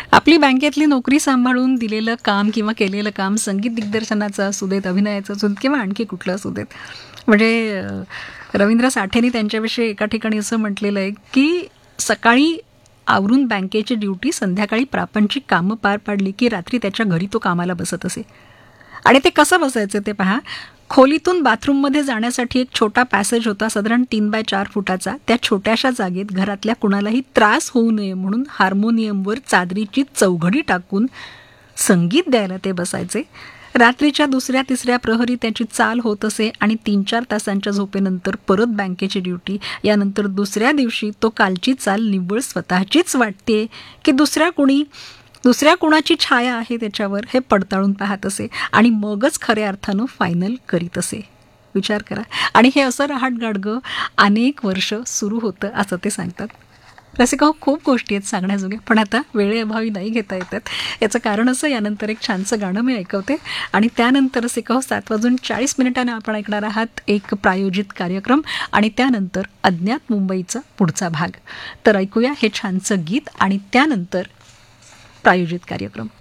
आपली बँकेतली नोकरी सांभाळून दिलेलं काम किंवा केलेलं काम संगीत दिग्दर्शनाचं असू देत, अभिनयाचं असू देत किंवा आणखी कुठलं असू देत. म्हणजे रवींद्र साठेंनी त्यांच्याविषयी एका ठिकाणी असं म्हटलेलं आहे की सकाळी आवरून बँकेची ड्युटी, संध्याकाळी प्रापंचिक कामं पार पाडली की रात्री त्याच्या घरी तो कामाला बसत असे. आणि ते कसं बसायचं ते पहा. खोलीतून बाथरूममध्ये जाण्यासाठी एक छोटा पॅसेज होता, साधारण 3x4 फुटाचा. त्या छोट्याशा जागेत घरातल्या कुणालाही त्रास होऊ नये म्हणून हार्मोनियमवर चादरीची चौघडी टाकून संगीत द्यायला ते बसायचे. रात्रीच्या 2-3 प्रहरी त्याची चाल होत असे आणि 3-4 तासांच्या झोपेनंतर परत बँकेची ड्युटी. यानंतर दुसऱ्या दिवशी तो कालची चाल निव्वळ स्वतःचीच वाटते की दुसऱ्या कुणाची छाया आहे त्याच्यावर हे पडताळून पाहत असे आणि मगच खऱ्या अर्थानं फायनल करीत असे. विचार करा. आणि हे असं रहाटगाडगं अनेक वर्ष सुरू होतं असं ते सांगतात. रसिका, खूप गोष्टी आहेत सांगण्याजोग्या, पण आता वेळेअभावी नाही घेता येतात. याचं कारण असं, यानंतर एक छानसं गाणं मी ऐकवते आणि त्यानंतर रसिका 7:40 आपण ऐकणार आहात एक प्रायोजित कार्यक्रम आणि त्यानंतर अज्ञात मुंबईचा पुढचा भाग. तर ऐकूया हे छानसं गीत आणि त्यानंतर प्रायोजित कार्यक्रम.